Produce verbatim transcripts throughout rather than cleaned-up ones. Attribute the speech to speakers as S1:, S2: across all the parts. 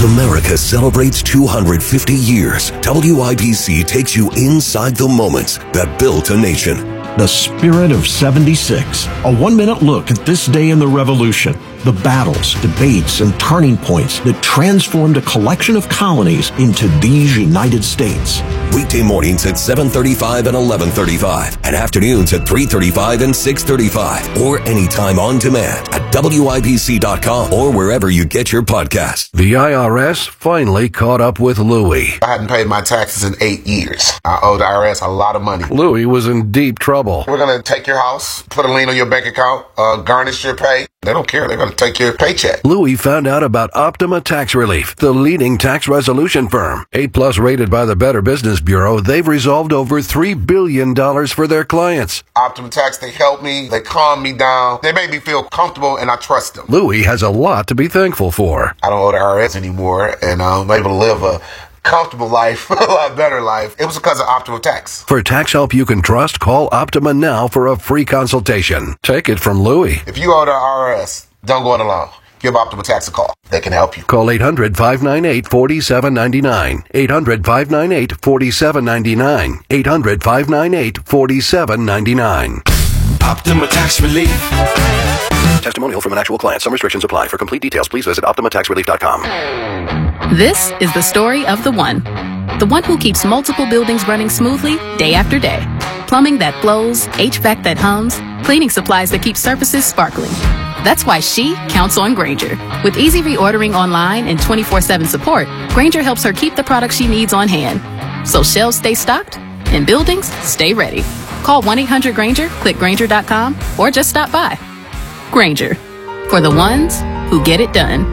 S1: As America celebrates two hundred fifty years, W I B C takes you inside the moments that built a nation.
S2: The Spirit of seventy-six. A one-minute look at this day in the Revolution. The battles, debates, and turning points that transformed a collection of colonies into these United States.
S1: Weekday mornings at seven thirty-five and eleven thirty-five, and afternoons at three thirty-five and six thirty-five, or anytime on demand at W I B C dot com or wherever you get your podcasts.
S3: The I R S finally caught up with Louie.
S4: I hadn't paid my taxes in eight years. I owe the I R S a lot of money.
S3: Louie was in deep trouble.
S4: We're going to take your house, put a lien on your bank account, uh, garnish your pay. They don't care. They're going to take your paycheck.
S3: Louie found out about Optima Tax Relief, the leading tax resolution firm. eight plus rated by the Better Business Bureau, they've resolved over three billion dollars for their clients.
S4: Optima Tax, they help me. They calm me down. They make me feel comfortable, and I trust them.
S3: Louie has a lot to be thankful for.
S4: I don't owe the I R S anymore, and I'm able to live a comfortable life, a lot better life. It was because of Optima Tax.
S3: For tax help you can trust, call Optima now for a free consultation. Take it from Louie.
S4: If you owe the I R S, don't go it alone. Give Optima Tax a call. They can help you.
S3: Call eight hundred, five nine eight, four seven nine nine. eight hundred, five nine eight, four seven nine nine. eight hundred, five nine eight, four seven nine nine.
S5: Optima Tax Relief.
S3: Testimonial from an actual client. Some restrictions apply. For complete details, please visit optima tax relief dot com.
S6: This is the story of the one. The one who keeps multiple buildings running smoothly day after day. Plumbing that flows, H V A C that hums, cleaning supplies that keep surfaces sparkling. That's why she counts on Grainger. With easy reordering online and twenty-four seven support, Grainger helps her keep the products she needs on hand. So shelves stay stocked and buildings stay ready. Call one eight hundred Grainger, click Grainger dot com, or just stop by. Grainger, for the ones who get it done.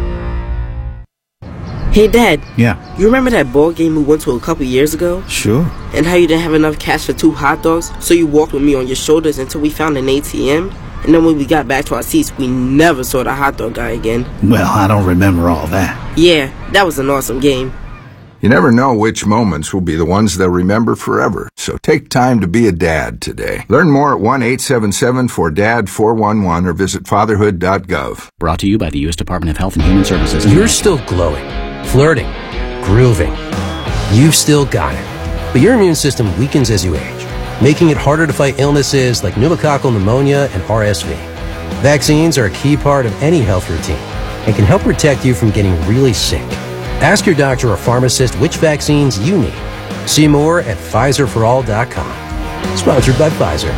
S7: Hey, Dad.
S8: Yeah?
S7: You remember that ball game we went to a couple years ago?
S8: Sure.
S7: And how you didn't have enough cash for two hot dogs, so you walked with me on your shoulders until we found an A T M? And then when we got back to our seats, we never saw the hot dog guy again.
S8: Well, I don't remember all that.
S7: Yeah, that was an awesome game.
S9: You never know which moments will be the ones they'll remember forever. So take time to be a dad today. Learn more at one eight seven seven four D A D four one one or visit fatherhood dot gov.
S10: Brought to you by the U S Department of Health and Human Services.
S11: You're still glowing, flirting, grooving. You've still got it. But your immune system weakens as you age, making it harder to fight illnesses like pneumococcal pneumonia and R S V. Vaccines are a key part of any health routine and can help protect you from getting really sick. Ask your doctor or pharmacist which vaccines you need. See more at Pfizer for all dot com. Sponsored by Pfizer.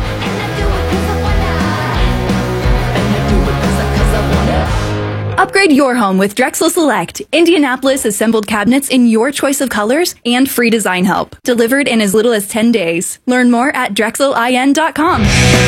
S12: Upgrade your home with Drexel Select, Indianapolis assembled cabinets in your choice of colors and free design help. Delivered in as little as ten days. Learn more at drexel in dot com.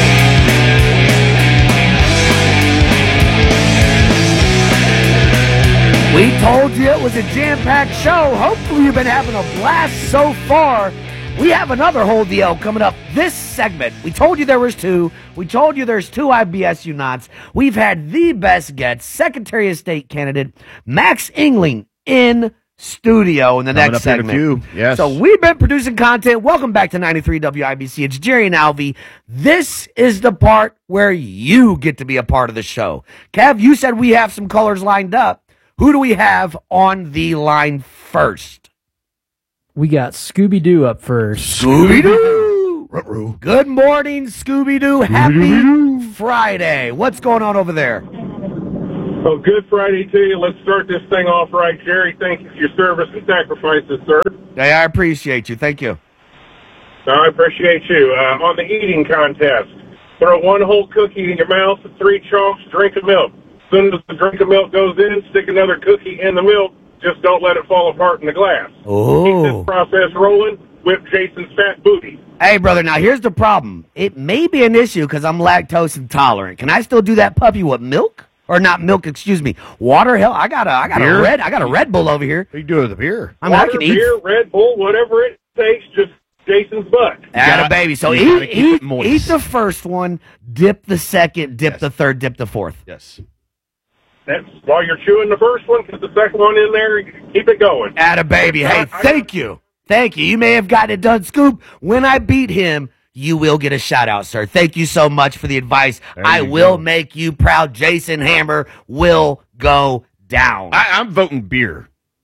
S13: We told you it was a jam-packed show. Hopefully you've been having a blast so far. We have another whole deal coming up this segment. We told you there was two. We told you there's two I B S U knots. We've had the best guest, Secretary of State candidate Max Engling in studio in the
S14: Coming
S13: next
S14: up in a
S13: segment.
S14: few. Yes.
S13: So we've been producing content. Welcome back to ninety-three W I B C. It's Jerry and Alvy. This is the part where you get to be a part of the show. Kev, you said we have some colors lined up. Who do we have on the line first?
S15: We got Scooby-Doo up first.
S13: Scooby-Doo! Good morning, Scooby-Doo. Happy Friday. What's going on over there?
S16: Well, good Friday to you. Let's start this thing off right. Jerry, thank you for your service and sacrifices, sir.
S13: Hey, I appreciate you. Thank you.
S16: I appreciate you. Uh, on the eating contest, throw one whole cookie in your mouth, three chunks, drink of milk. As soon as the drink of milk goes in, stick another cookie in the milk. Just don't let it fall apart in the glass.
S13: Oh.
S16: Keep this process rolling. Whip Jason's fat booty.
S13: Hey, brother, now here's the problem. It may be an issue because I'm lactose intolerant. Can I still do that puppy with milk? Or not milk, excuse me. Water? Hell, I got a, I got
S14: Beer?
S13: a red, I got a Red Bull over here.
S14: What do you do with the beer?
S13: I mean,
S16: Water,
S13: I can eat.
S16: beer, Red Bull, whatever it takes, just Jason's butt.
S13: Atta baby. So
S14: you gotta
S13: eat,
S14: keep it
S13: eat,
S14: moist.
S13: eat the first one, dip the second, dip
S14: Yes.
S13: the third, dip the fourth.
S14: Yes.
S16: That's while you're chewing the first one, put the second one in there, keep it going.
S13: Atta baby. Hey, thank you. Thank you. You may have gotten it done, Scoop. When I beat him, you will get a shout out, sir. Thank you so much for the advice.
S14: There
S13: I
S14: you
S13: will
S14: go.
S13: make you proud. Jason Hammer will go down.
S14: I, I'm voting beer.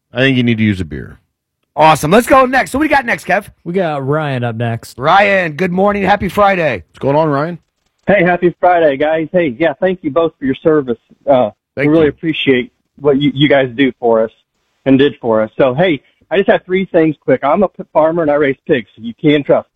S14: I think you need to use a beer.
S13: Awesome. Let's go next. So what do we got next, Kev?
S15: We got Ryan up next.
S13: Ryan, good morning. Happy Friday.
S14: What's going on, Ryan?
S17: Hey, happy Friday, guys. Hey, yeah, thank you both for your service. Uh, we really
S14: you.
S17: appreciate what you, you guys do for us and did for us. So, hey, I just have three things quick. I'm a farmer and I raise pigs, so you can trust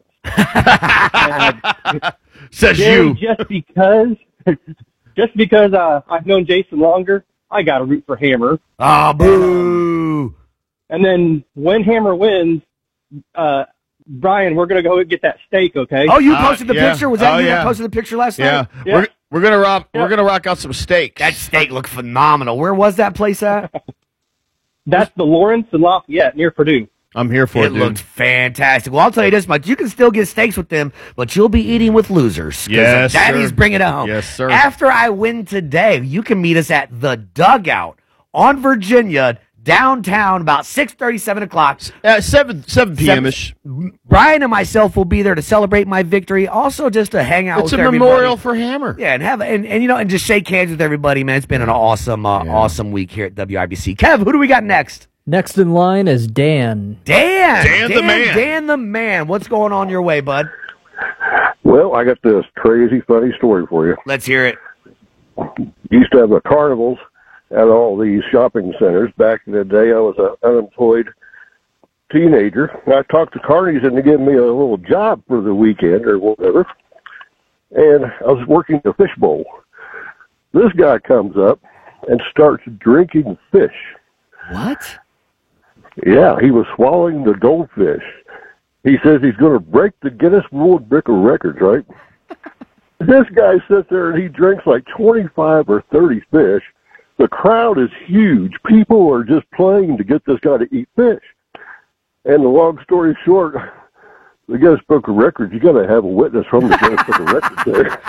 S17: us. uh,
S14: Says
S17: Jerry,
S14: you.
S17: Just because, just because uh, I've known Jason longer, I got to root for Hammer.
S13: Ah, boo.
S17: And then when Hammer wins, uh, Brian, we're going to go get that steak, okay?
S13: Oh, you posted the
S14: Uh, yeah.
S13: picture? Was that
S14: Oh,
S13: you
S14: yeah.
S13: that posted the picture last
S14: Yeah,
S13: night?
S17: Yeah.
S14: we're we're gonna rock
S17: Yeah.
S14: we're gonna rock out some steaks.
S13: That steak looked phenomenal. Where was that place at?
S17: That's the Lawrence and Lafayette near Purdue.
S14: I'm here for it,
S13: It
S14: dude.
S13: looked fantastic. Well, I'll tell you this much. You can still get steaks with them, but you'll be eating with losers. 'Cause
S14: Yes,
S13: Daddy's
S14: sir.
S13: bringing it home.
S14: Yes, sir.
S13: After I win today, you can meet us at The Dugout on Virginia, downtown, about six thirty, seven o'clock.
S14: Uh, seven seven p.m. ish.
S13: Brian and myself will be there to celebrate my victory. Also, just to hang out
S14: It's
S13: with
S14: a
S13: everybody.
S14: memorial for Hammer.
S13: Yeah, and have and, and you know and just shake hands with everybody, man. It's been an awesome, uh, awesome week here at W I B C. Kev, who do we got next?
S15: Next in line is Dan.
S13: Dan,
S14: Dan the man.
S13: Dan the man. What's going on your way, bud?
S18: Well, I got this crazy funny story for you.
S13: Let's hear it.
S18: Used to have the carnivals at all these shopping centers. Back in the day, I was an unemployed teenager. And I talked to carnies and they gave me a little job for the weekend or whatever. And I was working the fish bowl. This guy comes up and starts drinking fish.
S13: What?
S18: Yeah, he was swallowing the goldfish. He says he's going to break the Guinness World Book of Records, right? This guy sits there and he drinks like twenty-five or thirty fish. The crowd is huge. People are just playing to get this guy to eat fish. And the long story short, the Guinness Book of Records, you got to have a witness from the Guinness Book of Records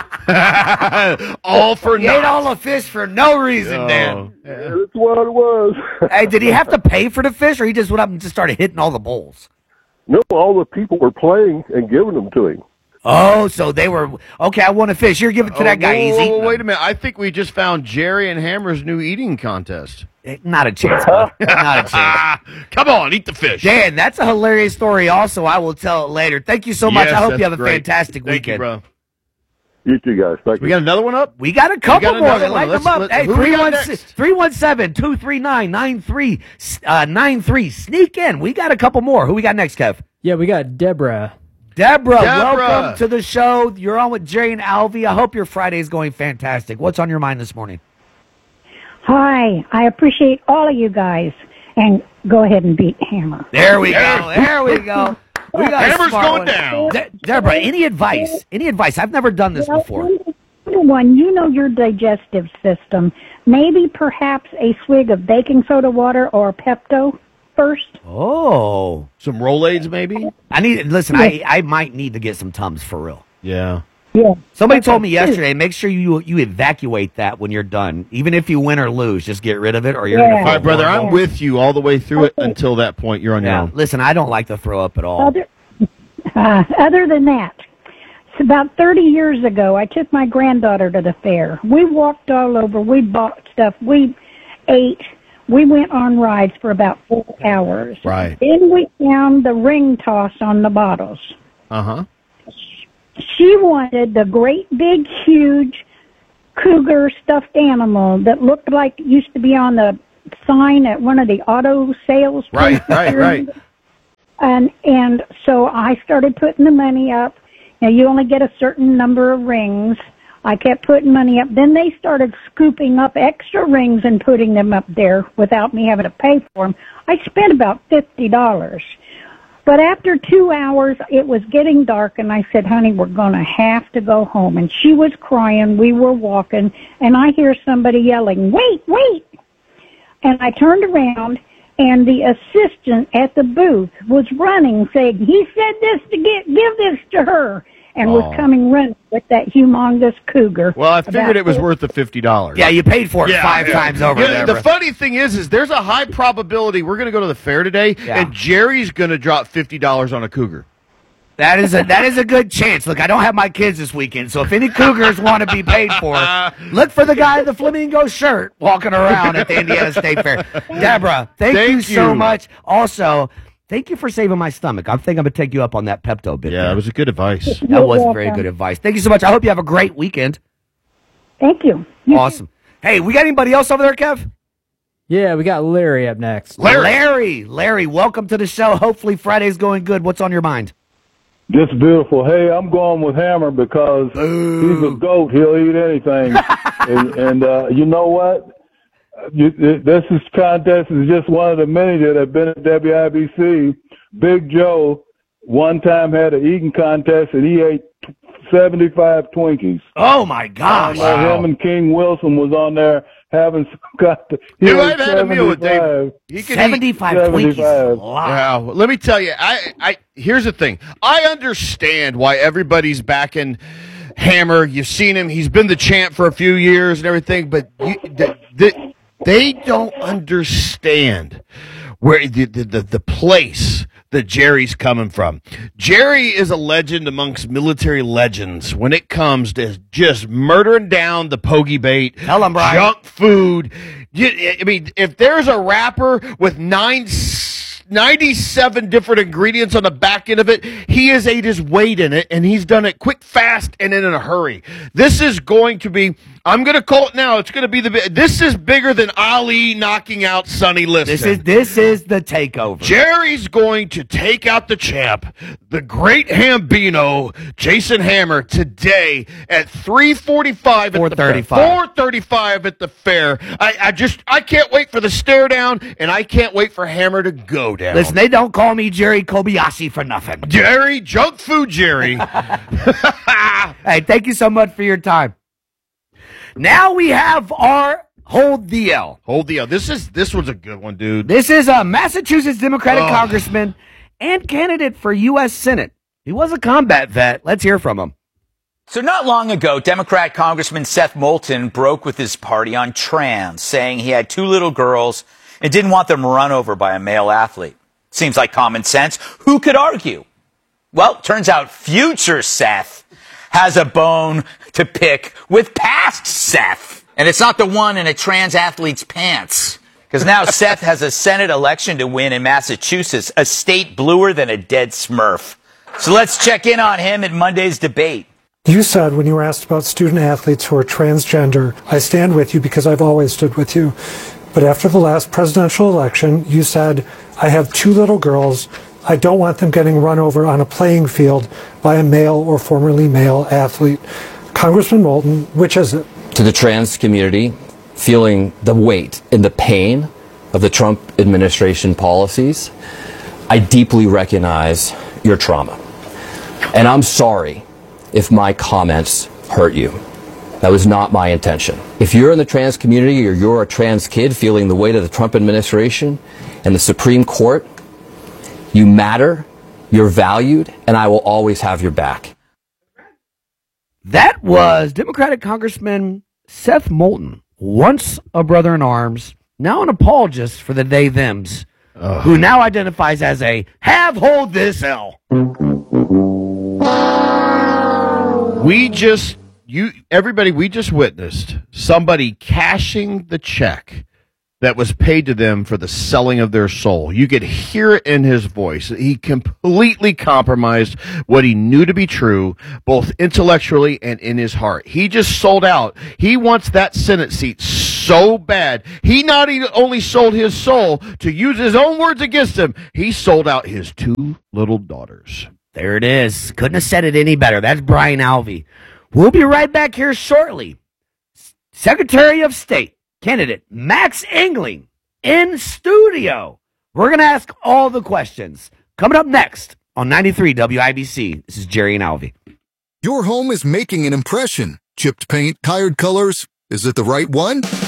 S18: there.
S14: All for
S13: He ate all the fish for no reason,
S14: Oh.
S13: Dan.
S18: Yeah, that's what it was.
S13: Hey, did he have to pay for the fish, or he just went up and just started hitting all the bowls?
S18: No, all the people were playing and giving them to him.
S13: Oh, so they were okay. I want a fish. You're giving it to that guy.
S14: Whoa,
S13: He's
S14: whoa,
S13: eating
S14: whoa,
S13: them.
S14: wait a minute. I think we just found Jerry and Hammer's new eating contest.
S13: Eh, Not a chance, bud. Not a chance.
S14: Come on, eat the fish.
S13: Dan, that's a hilarious story. Also, I will tell it later. Thank you so much.
S14: Yes,
S13: I hope
S14: that's
S13: you have a
S14: great.
S13: fantastic
S14: Thank you,
S13: weekend.
S14: bro.
S18: You two guys. Thank
S14: We
S18: you.
S14: got another one up?
S13: We got a couple
S14: got
S13: more.
S14: another
S13: Light
S14: one.
S13: them up.
S14: Let's-
S13: Hey,
S14: who we got next?
S13: three one seven, two three nine, nine three nine three. Sneak in. We got a couple more. Who we got next, Kev?
S15: Yeah, we got Deborah.
S13: Deborah,
S14: Deborah.
S13: welcome to the show. You're on with Jerry and Alvy. I hope your Friday is going fantastic. What's on your mind this morning?
S19: Hi, I appreciate all of you guys. And go ahead and beat Hammer.
S13: There we go. There we go. We got a
S14: Hammer's
S13: smart
S14: going
S13: one.
S14: down.
S13: De- Deborah, any advice? Any advice? I've never done this
S19: Well,
S13: before.
S19: number one, you know your digestive system. Maybe perhaps a swig of baking soda water or Pepto first.
S13: Oh,
S14: Some Rolaids, maybe?
S13: I need. Listen, I I might need to get some Tums for real.
S14: Yeah.
S19: Yeah.
S13: Somebody told me yesterday, make sure you you evacuate that when you're done. Even if you win or lose, just get rid of it or you're
S19: Yeah.
S13: going
S14: All
S13: to
S14: right, brother, I'm with you all the way through it
S19: Okay.
S14: until that point. You're on your
S13: Yeah.
S14: own.
S13: Listen, I don't like to throw up at all.
S19: Other, uh, other than that, it's about thirty years ago, I took my granddaughter to the fair. We walked all over. We bought stuff. We ate. We went on rides for about four hours.
S14: Right.
S19: Then we found the ring toss on the bottles.
S14: Uh-huh.
S19: She wanted the great big huge cougar stuffed animal that looked like used to be on the sign at one of the auto sales
S14: Right,
S19: places
S14: right,
S19: here.
S14: right.
S19: And and so I started putting the money up. Now you only get a certain number of rings. I kept putting money up. Then they started scooping up extra rings and putting them up there without me having to pay for them. I spent about fifty dollars. But after two hours, it was getting dark, and I said, honey, we're going to have to go home. And she was crying. We were walking, and I hear somebody yelling, wait, wait. And I turned around, and the assistant at the booth was running, saying, he said this to get, give this to her, and
S14: Oh.
S19: was coming running with that humongous cougar.
S14: Well, I figured
S19: About
S14: it was
S19: four-
S14: worth the fifty dollars.
S13: Yeah, you paid for it
S14: Yeah,
S13: five
S14: yeah.
S13: times over.
S14: Yeah, the
S13: Deborah.
S14: funny thing is, is there's a high probability we're going to go to the fair today,
S13: Yeah.
S14: and Jerry's going to drop fifty dollars on a cougar.
S13: That is a that is a good chance. Look, I don't have my kids this weekend, so if any Cougars want to be paid for, look for the guy in the flamingo shirt walking around at the Indiana State Fair. Deborah, thank,
S14: Thank
S13: you,
S14: you.
S13: so much. Also, thank you for saving my stomach. I think I'm gonna take you up on that Pepto bit.
S14: Yeah,
S13: there.
S14: that was a good advice.
S13: That was very good advice. Thank you so much. I hope you have a great weekend.
S19: Thank you.
S13: Awesome. Hey, we got anybody else over there, Kev?
S15: Yeah, we got Larry up next.
S13: Larry. Larry, Larry, welcome to the show. Hopefully Friday's going good. What's on your mind?
S20: Just beautiful. Hey, I'm going with Hammer because he's a goat. He'll eat anything. and and uh, you know what? You, this is contest is just one of the many that have been at W I B C. Big Joe one time had an eating contest and he ate seventy-five Twinkies.
S13: Oh my gosh!
S20: Uh,
S13: Wow.
S20: Him and King Wilson was on there having some contest. He
S14: Dude,
S20: ate
S14: I've had a meal with Dave.
S20: seventy-five.
S14: He can
S13: seventy-five
S14: eat
S13: Twinkies.
S14: Wow. Let me tell you, I, I here's the thing. I understand why everybody's backing Hammer. You've seen him. He's been the champ for a few years and everything, but you, the, the, they don't understand where the, the, the, the place that Jerry's coming from. Jerry is a legend amongst military legends when it comes to just murdering down the pogey bait,
S13: Tell 'em, Brian.
S14: junk food. You- I mean, if there's a wrapper with nine, ninety-seven different ingredients on the back end of it, he has ate his weight in it, and he's done it quick, fast, and in a hurry. This is going to be, I'm going to call it now, it's going to be the, bi- this is bigger than Ali knocking out Sonny Liston.
S13: This is this is the takeover.
S14: Jerry's going to take out the champ, the great Hambino, Jason Hammer, today at three forty-five at the fair. four thirty-five at the fair. I, I just, I can't wait for the stare down, and I can't wait for Hammer to go down.
S13: Listen, they don't call me Jerry Kobayashi for nothing.
S14: Jerry, junk food Jerry.
S13: Hey, thank you so much for your time. Now we have our Hold the L.
S14: Hold the L. This is, this was a good one, dude.
S13: This is a Massachusetts Democratic
S14: Oh.
S13: congressman and candidate for U S Senate. He was a combat vet. Let's hear from him.
S21: So not long ago, Democrat Congressman Seth Moulton broke with his party on trans, saying he had two little girls and didn't want them run over by a male athlete. Seems like common sense. Who could argue? Well, turns out future Seth has a bone to pick with past Seth. And it's not the one in a trans athlete's pants. Because now Seth has a Senate election to win in Massachusetts, a state bluer than a dead Smurf. So let's check in on him at Monday's debate.
S22: You said when you were asked about student athletes who are transgender, I stand with you because I've always stood with you. But after the last presidential election, you said, I have two little girls. I don't want them getting run over on a playing field by a male or formerly male athlete. Congressman Moulton, which is it?
S23: To the trans community, feeling the weight and the pain of the Trump administration policies, I deeply recognize your trauma. And I'm sorry if my comments hurt you. That was not my intention. If you're in the trans community or you're a trans kid feeling the weight of the Trump administration and the Supreme Court, you matter, you're valued, and I will always have your back.
S13: That was Democratic Congressman Seth Moulton, once a brother in arms, now an apologist for the they-thems, who now identifies as a have hold this L.
S14: We just, you, everybody, we just witnessed somebody cashing the check that was paid to them for the selling of their soul. You could hear it in his voice. He completely compromised what he knew to be true, both intellectually and in his heart. He just sold out. He wants that Senate seat so bad. He not even only sold his soul, to use his own words against him, he sold out his two little daughters.
S13: There it is. Couldn't have said it any better. That's Brian Alvey. We'll be right back here shortly. Secretary of State candidate Max Engling in studio. We're going to ask all the questions. Coming up next on ninety-three W I B C. This is Jerry and Alvey.
S24: Your home is making an impression. Chipped paint, tired colors. Is it the right one?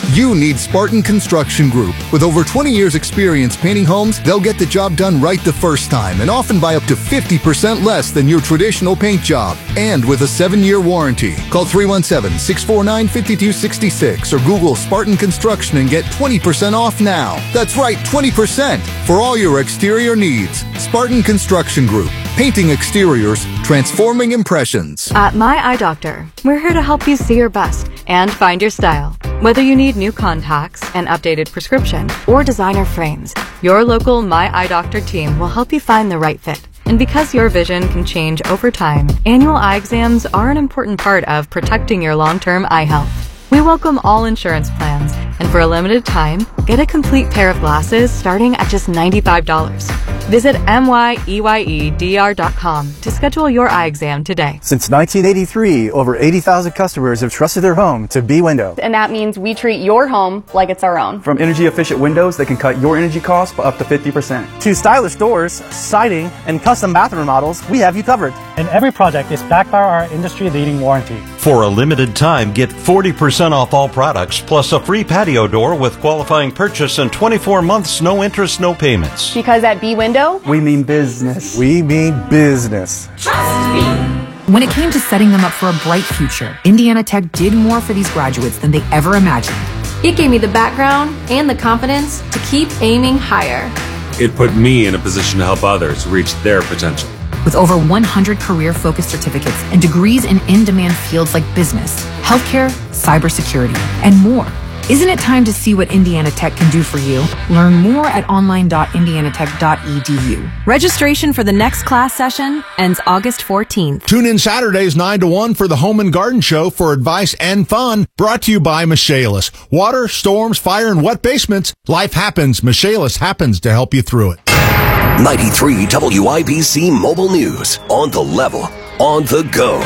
S1: You need Spartan Construction Group. With over twenty years experience painting homes, they'll get the job done right the first time and often by up to fifty percent less than your traditional paint job. And with a seven-year warranty. Call three one seven, six four nine, five two six six or Google Spartan Construction and get twenty percent off now. That's right, twenty percent for all your exterior needs. Spartan Construction Group. Painting exteriors, transforming impressions.
S2: At My Eye Doctor, we're here to help you see your best and find your style. Whether you need new contacts, an updated prescription, or designer frames, your local My Eye Doctor team will help you find the right fit. And because your vision can change over time, annual eye exams are an important part of protecting your long-term eye health. We welcome all insurance plans, and for a limited time, get a complete pair of glasses starting at just ninety-five dollars. Visit M Y E Y E D R dot com to schedule your eye exam today.
S4: Since nineteen eighty-three, over eighty thousand customers have trusted their home to B-Window.
S24: And that means we treat your home like it's our own.
S4: From energy-efficient windows that can cut your energy costs by up to fifty percent. To stylish doors, siding, and custom bathroom remodels, we have you covered.
S25: And every project is backed by our industry-leading warranty.
S26: For a limited time, get forty percent off all products, plus a free patio door with qualifying purchase and twenty-four months, no interest, no payments.
S24: Because at B-Window,
S4: we mean business. We mean business.
S24: Trust me.
S27: When it came to setting them up for a bright future, Indiana Tech did more for these graduates than they ever imagined.
S24: It gave me the background and the confidence to keep aiming higher.
S28: It put me in a position to help others reach their potential.
S27: With over one hundred career-focused certificates and degrees in in-demand fields like business, healthcare, cybersecurity, and more. Isn't it time to see what Indiana Tech can do for you? Learn more at online dot indiana tech dot e d u.
S29: Registration for the next class session ends August fourteenth.
S30: Tune in Saturdays nine to one for the Home and Garden Show for advice and fun. Brought to you by Michaelis. Water, storms, fire, and wet basements. Life happens. Michaelis happens to help you through it.
S31: ninety-three W I B C Mobile News. On the level. On the go.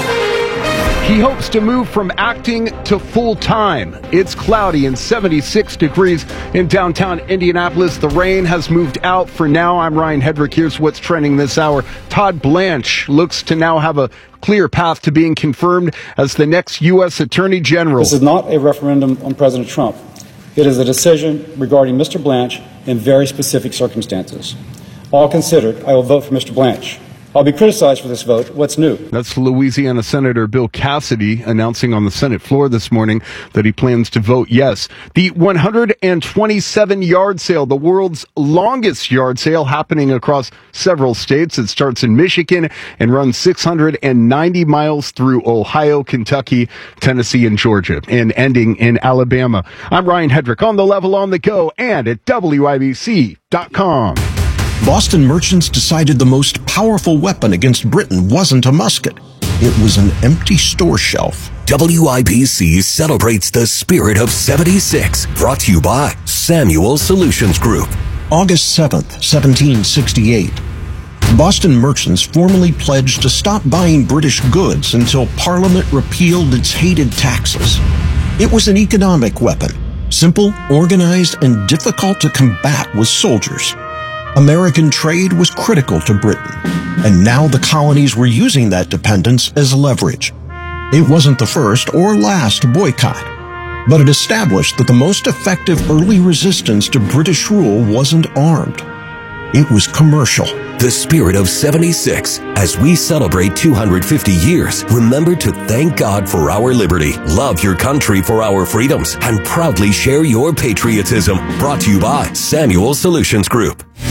S14: He hopes to move from acting to full-time. It's cloudy and seventy-six degrees in downtown Indianapolis. The rain has moved out for now. I'm Ryan Hedrick. Here's what's trending this hour. Todd Blanche looks to now have a clear path to being confirmed as the next U S Attorney General.
S32: This is not a referendum on President Trump. It is a decision regarding Mister Blanche in very specific circumstances. All considered, I will vote for Mister Blanche. I'll be criticized for this vote. What's new?
S14: That's Louisiana Senator Bill Cassidy announcing on the Senate floor this morning that he plans to vote yes. The one hundred twenty-seven yard sale, the world's longest yard sale, happening across several states. It starts in Michigan and runs six hundred ninety miles through Ohio, Kentucky, Tennessee, and Georgia, and ending in Alabama. I'm Ryan Hedrick on the level, on the go, and at W I B C dot com.
S33: Boston merchants decided the most powerful weapon against Britain wasn't a musket. It was an empty store shelf.
S31: W I B C celebrates the spirit of seventy-six. Brought to you by Samuel Solutions Group.
S33: August seventh, seventeen sixty-eight. Boston merchants formally pledged to stop buying British goods until Parliament repealed its hated taxes. It was an economic weapon, simple, organized, and difficult to combat with soldiers. American trade was critical to Britain, and now the colonies were using that dependence as leverage. It wasn't the first or last boycott, but it established that the most effective early resistance to British rule wasn't armed. It was commercial.
S31: The spirit of seventy-six. As we celebrate two hundred fifty years, remember to thank God for our liberty, love your country for our freedoms, and proudly share your patriotism. Brought to you by Samuel Solutions Group.